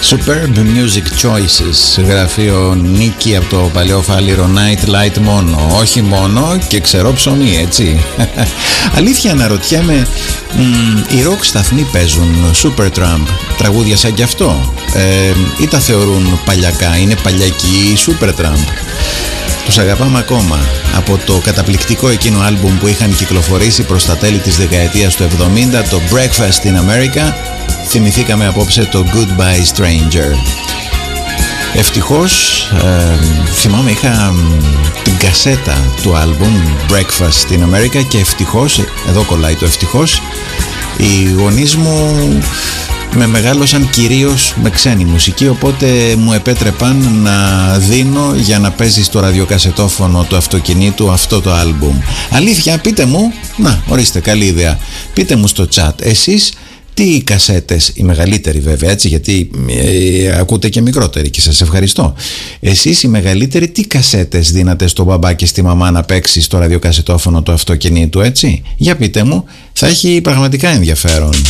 Superb Music Choices, γράφει ο Νίκη από το παλιό φάληρο Night Light μόνο. Όχι μόνο και ξερό ψωμί, έτσι. Αλήθεια αναρωτιέμαι, οι ροκ σταθμοί παίζουν Supertramp, τραγούδια σαν κι αυτό, ή τα θεωρούν παλιακά, είναι παλιακοί οι Supertramp? Τους αγαπάμε ακόμα. Από το καταπληκτικό εκείνο άλμπουμ που είχαν κυκλοφορήσει προς τα τέλη της δεκαετίας του 70, το Breakfast in America, θυμηθήκαμε απόψε το Goodbye Stranger. Ευτυχώς, θυμάμαι είχα την κασέτα του άλμπουμ Breakfast in America και ευτυχώς, εδώ κολλάει το ευτυχώς, οι γονείς μου με μεγάλωσαν κυρίως με ξένη μουσική, οπότε μου επέτρεπαν να δίνω για να παίζει στο ραδιοκασετόφωνο του αυτοκινήτου αυτό το άλμπουμ. Αλήθεια, πείτε μου, να ορίστε, καλή ιδέα, πείτε μου στο chat εσείς τι κασέτες, οι μεγαλύτεροι βέβαια, έτσι, γιατί ακούτε και μικρότεροι και σας ευχαριστώ. Εσείς οι μεγαλύτεροι τι κασέτες δίνατε στο μπαμπά και στη μαμά να παίξει στο ραδιοκασετόφωνο του αυτοκινήτου, έτσι? Για πείτε μου, θα έχει πραγματικά ενδιαφέρον.